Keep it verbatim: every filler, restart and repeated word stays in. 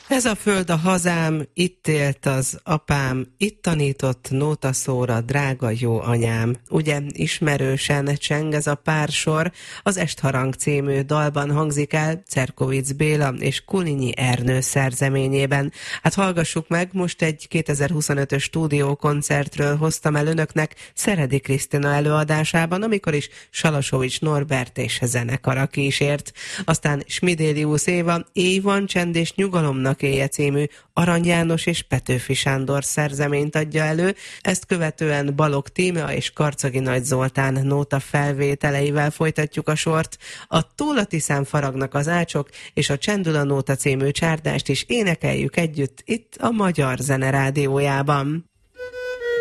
Ez a föld a hazám, itt élt az apám, itt tanított nótaszóra, drága jó anyám. Ugye ismerősen cseng ez a pársor, az Estharang című dalban hangzik el Cerkovics Béla és Kulinyi Ernő szerzeményében. Hát hallgassuk meg, most egy kétezer-huszonötös stúdiókoncertről hoztam el önöknek Szeredi Krisztina előadásában, amikor is Salasovics Norbert és zenekara kísért. Aztán Smidélius Éva, Éj van csend és nyugalomnak éje című Arany János és Petőfi Sándor szerzeményt adja elő, ezt követően Balogh Tímea és Karcagi Nagy Zoltán nóta felvételeivel folytatjuk a sort. A Túl a Tiszán faragnak az ácsok, és a Csendül a nóta című csárdást is énekeljük együtt itt a Magyar Zene Rádiójában.